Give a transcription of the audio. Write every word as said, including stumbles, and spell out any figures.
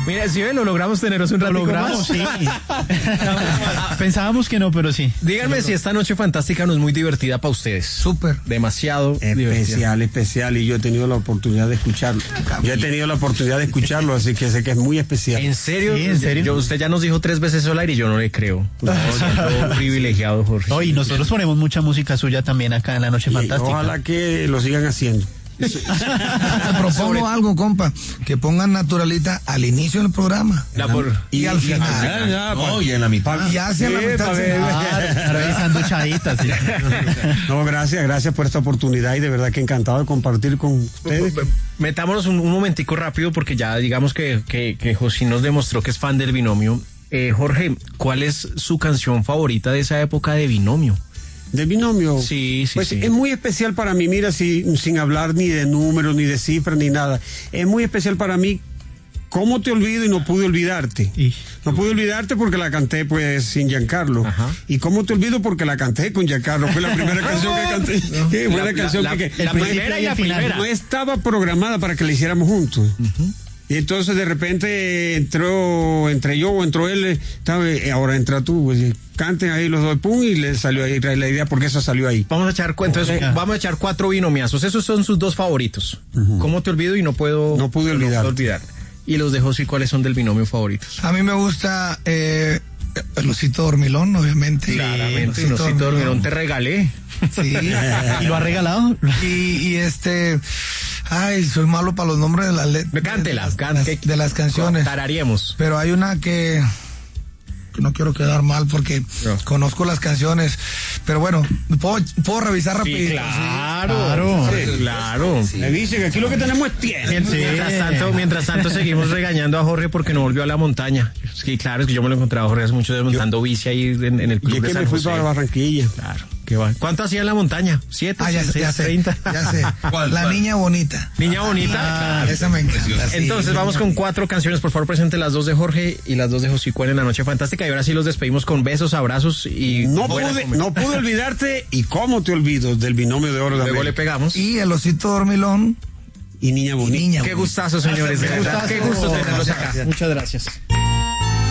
Mira, si ven, lo logramos tener hace un rato. Lo logramos, sí. Pensábamos que no, pero sí. Díganme si esta noche fantástica no es muy divertida para ustedes. Súper. Demasiado especial, divertida. especial, y yo he tenido la oportunidad de escucharlo. Yo he tenido la oportunidad de escucharlo, así que sé que es muy especial. ¿En serio? Sí, ¿en serio? Yo, usted ya nos dijo tres veces al aire y yo no le creo. No, siento privilegiado, Jorge. No, y nosotros ponemos mucha música suya también acá en la Noche Y Fantástica. ojalá que lo sigan haciendo. Propongo algo, compa, que pongan Naturalita al inicio del programa. La por... Y, al final. Ya, ya, No, y en la mitad. Y hacia la Sí, mitad. pa' ver. Ah, revisando chaditas, sí. No, gracias, gracias por esta oportunidad y de verdad que encantado de compartir con ustedes. Metámonos un, un momentico rápido porque ya digamos que, que, que José nos demostró que es fan del Binomio. Eh, Jorge, ¿cuál es su canción favorita de esa época de Binomio? ¿De Binomio? Sí, sí, Pues sí. es muy especial para mí, mira, si, sin hablar ni de números, ni de cifras, ni nada. Es muy especial para mí. ¿Cómo te olvido y no pude olvidarte? Y- No pude olvidarte porque la canté pues sin Giancarlo. Ajá. ¿Y cómo te olvido? Porque la canté con Giancarlo. Fue la primera canción que canté. Sí, fue la, La- canción la- que, que la no, primera y la no primera. no estaba programada para que la hiciéramos juntos. Y entonces de repente entró, entre yo o entró él, estaba, eh, ahora entra tú, pues, canten ahí los dos, pum, y le salió ahí la idea porque eso salió ahí. Vamos a echar cuentos, Venga. vamos a echar cuatro binomiazos. Esos son sus dos favoritos. ¿Cómo te olvido y no puedo No pude olvidarte. olvidar? Y los de José, ¿cuáles son del binomio favoritos? A mí me gusta eh, el osito dormilón, obviamente. Claramente, El un osito dormilón te regalé. Sí. ¿Y lo ha regalado? Y, y este, ay, soy malo para los nombres de las letras. Cántela, de, las- cante- de las canciones. Tararíamos. Pero hay una que, que no quiero quedar mal porque No. conozco las canciones. Pero bueno, puedo, puedo revisar Sí, rapidito. claro, Claro. sí, claro. Me dice que aquí lo que tenemos es tiempo. Mientras tanto, mientras tanto seguimos regañando a Jorge porque no volvió a la montaña. Sí, claro, es que yo me lo encontraba a Jorge hace mucho montando bici ahí en, en el Y club es de que San me fui José. para Barranquilla. Claro, qué va. ¿Cuánto hacía en la montaña? ¿Siete? Ah, ya, sé, seis, ya sé, treinta? ya sé. ¿Cuál, La cuál? niña bonita. Niña bonita. Ah, esa me encanta. sí. Entonces vamos con cuatro canciones, por favor presente las dos de Jorge y las dos de José Cuén en la Noche Fantástica y ahora sí los despedimos con besos, abrazos y No buena pude, comida. no pude olvidarte y cómo te olvido del binomio de oro de Luego le América. pegamos. Y el osito dormilón Y niña y bonita. niña Qué bonita. gustazo, señores, de verdad. Qué gusto tenerlos acá. Muchas gracias.